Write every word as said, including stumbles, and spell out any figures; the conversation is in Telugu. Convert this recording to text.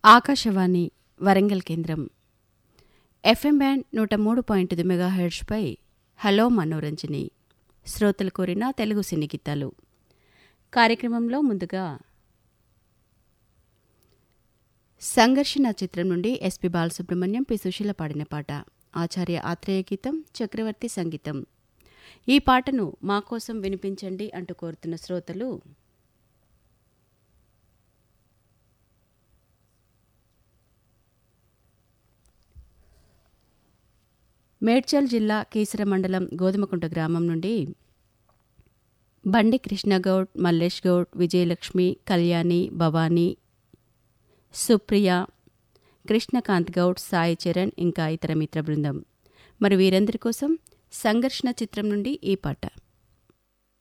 ఆకాశవాణి వరంగల్ కేంద్రం ఎఫ్ఎం బ్యాండ్ నూట మూడు పాయింట్ ఐదు మెగాహెర్ట్జ్పై హలో మనోరంజని శ్రోతలు కోరిన తెలుగు సినీ గీతాలు కార్యక్రమంలో ముందుగా సంఘర్షణ చిత్రం నుండి ఎస్పి బాలసుబ్రహ్మణ్యం పి సుశీల పాడిన పాట ఆచార్య ఆత్రేయ గీతం చక్రవర్తి సంగీతం. ఈ పాటను మా కోసం వినిపించండి అంటూ కోరుతున్న శ్రోతలు మేడ్చల్ జిల్లా కీసర మండలం గోధుమకుంట గ్రామం నుండి బండి కృష్ణగౌడ్, మల్లేష్ గౌడ్, విజయలక్ష్మి, కళ్యాణి, భవానీ, సుప్రియ, కృష్ణకాంత్ గౌడ్, సాయి చరణ్ ఇంకా ఇతర మిత్ర బృందం. మరి వీరందరి కోసం సంఘర్షణ చిత్రం నుండి ఈ పాట.